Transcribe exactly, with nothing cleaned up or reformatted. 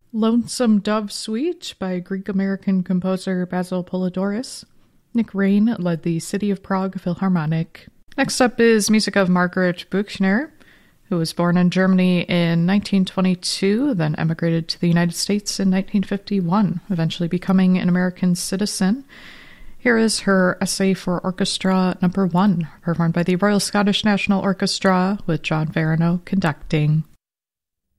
Lonesome Dove Suite by Greek-American composer Basil Polidorus. Nick Rain led the City of Prague Philharmonic. Next up is music of Margaret Büchner, who was born in Germany in nineteen twenty-two, then emigrated to the United States in nineteen fifty-one, eventually becoming an American citizen. Here is her Essay for Orchestra number one, performed by the Royal Scottish National Orchestra, with John Farinow conducting.